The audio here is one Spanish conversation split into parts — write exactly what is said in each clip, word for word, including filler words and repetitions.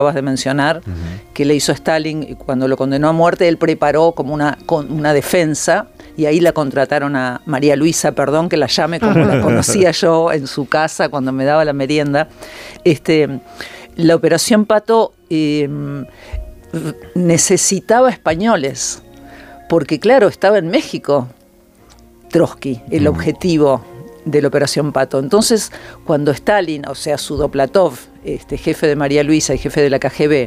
acabas de mencionar, uh-huh. que le hizo Stalin y cuando lo condenó a muerte, él preparó como una, una defensa y ahí la contrataron a María Luisa, perdón que la llame como la conocía yo en su casa cuando me daba la merienda. Este, la Operación Pato eh, necesitaba españoles, porque claro, estaba en México Trotsky, el uh-huh. objetivo de la Operación Pato. Entonces, cuando Stalin, o sea, Sudoplatov, este jefe de María Luisa y jefe de la K G B,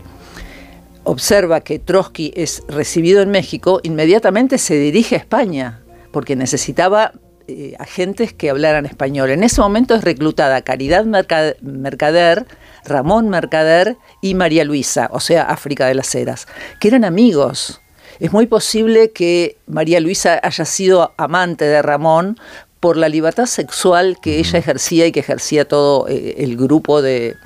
observa que Trotsky es recibido en México, inmediatamente se dirige a España, porque necesitaba eh, agentes que hablaran español. En ese momento es reclutada Caridad Mercader, Mercader, Ramón Mercader y María Luisa, o sea, África de las Heras, que eran amigos. Es muy posible que María Luisa haya sido amante de Ramón por la libertad sexual que ella ejercía y que ejercía todo eh, el grupo de,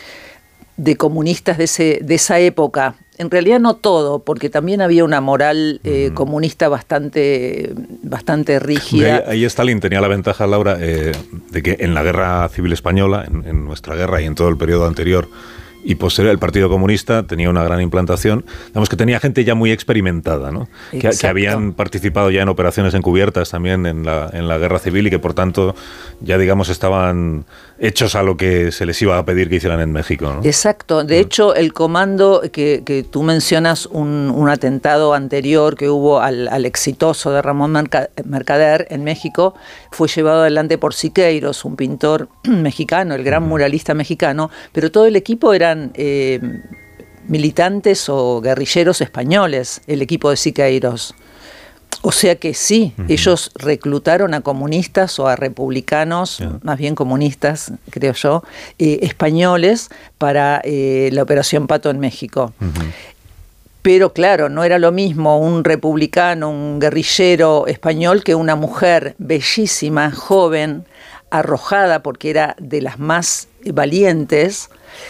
de comunistas de, ese, de esa época. En realidad no todo, porque también había una moral eh, uh-huh. comunista bastante, bastante rígida. Ahí, ahí Stalin tenía la ventaja, Laura, eh, de que en la Guerra Civil Española, en, en nuestra guerra y en todo el periodo anterior, y posterior el Partido Comunista tenía una gran implantación, digamos que tenía gente ya muy experimentada, ¿no? Que, que habían participado ya en operaciones encubiertas también en la, en la Guerra Civil y que por tanto ya digamos estaban hechos a lo que se les iba a pedir que hicieran en México, ¿no? Exacto, de uh-huh. hecho el comando que, que tú mencionas, un, un atentado anterior que hubo al, al exitoso de Ramón Mercader en México, fue llevado adelante por Siqueiros, un pintor mexicano, el gran uh-huh. muralista mexicano, pero todo el equipo era Eh, militantes o guerrilleros españoles, el equipo de Siqueiros. O sea que sí, uh-huh. ellos reclutaron a comunistas o a republicanos, yeah. más bien comunistas, creo yo, eh, españoles para eh, la Operación Pato en México. Uh-huh. Pero claro, no era lo mismo un republicano, un guerrillero español que una mujer bellísima, joven, arrojada, porque era de las más valientes,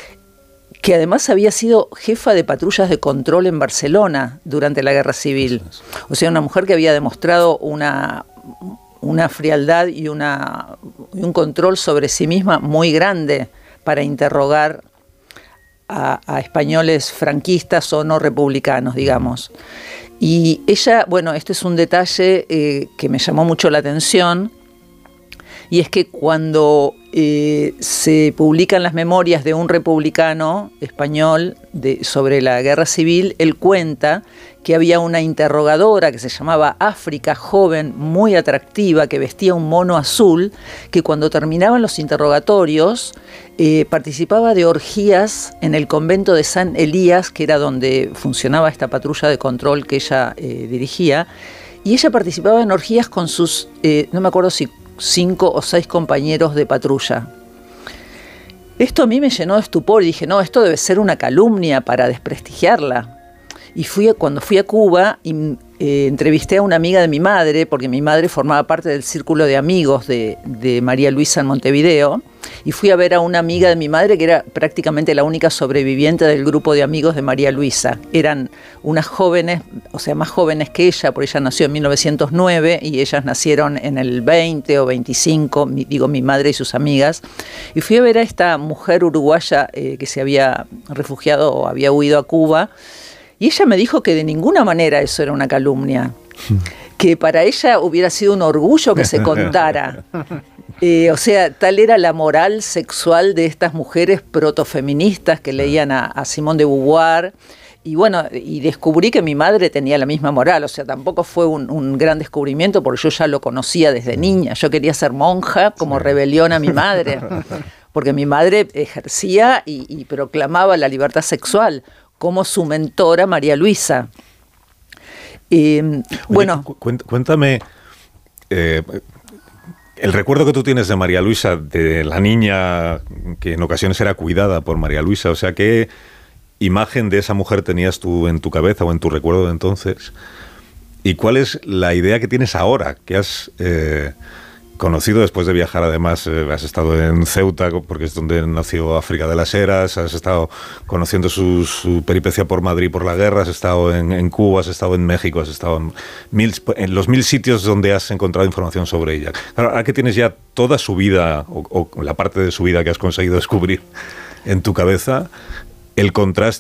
que además había sido jefa de patrullas de control en Barcelona durante la Guerra Civil. O sea, una mujer que había demostrado una, una frialdad y, una, y un control sobre sí misma muy grande para interrogar a, a españoles franquistas o no republicanos, digamos. Y ella, bueno, este es un detalle eh, que me llamó mucho la atención, y es que cuando eh, se publican las memorias de un republicano español de, sobre la Guerra Civil, él cuenta que había una interrogadora que se llamaba África, joven, muy atractiva, que vestía un mono azul, que cuando terminaban los interrogatorios eh, participaba de orgías en el convento de San Elías, que era donde funcionaba esta patrulla de control que ella eh, dirigía, y ella participaba en orgías con sus, eh, no me acuerdo si cinco o seis compañeros de patrulla. Esto a mí me llenó de estupor y dije, no, esto debe ser una calumnia para desprestigiarla. Y fui cuando fui a Cuba y eh, entrevisté a una amiga de mi madre, porque mi madre formaba parte del círculo de amigos de, de María Luisa en Montevideo, y fui a ver a una amiga de mi madre que era prácticamente la única sobreviviente del grupo de amigos de María Luisa. Eran unas jóvenes, o sea, más jóvenes que ella, porque ella nació en mil novecientos nueve y ellas nacieron en el veinte o veinticinco, mi, digo mi madre y sus amigas, y fui a ver a esta mujer uruguaya eh, que se había refugiado o había huido a Cuba, y ella me dijo que de ninguna manera eso era una calumnia, que para ella hubiera sido un orgullo que se contara. Eh, o sea, tal era la moral sexual de estas mujeres protofeministas que leían a, a Simone de Beauvoir. Y bueno, y descubrí que mi madre tenía la misma moral, o sea, tampoco fue un, un gran descubrimiento porque yo ya lo conocía desde niña. Yo quería ser monja como rebelión a mi madre, porque mi madre ejercía y, y proclamaba la libertad sexual, como su mentora María Luisa. Eh, Oye, bueno, cuéntame eh, el recuerdo que tú tienes de María Luisa, de la niña que en ocasiones era cuidada por María Luisa, o sea, ¿qué imagen de esa mujer tenías tú en tu cabeza o en tu recuerdo de entonces? ¿Y cuál es la idea que tienes ahora, que has eh, conocido después de viajar? Además, eh, has estado en Ceuta, porque es donde nació África de las Heras, has estado conociendo su, su peripecia por Madrid, por la guerra, has estado en, en Cuba, has estado en México, has estado en, mil, en los mil sitios donde has encontrado información sobre ella. Claro, ahora que tienes ya toda su vida, o, o la parte de su vida que has conseguido descubrir en tu cabeza, el contraste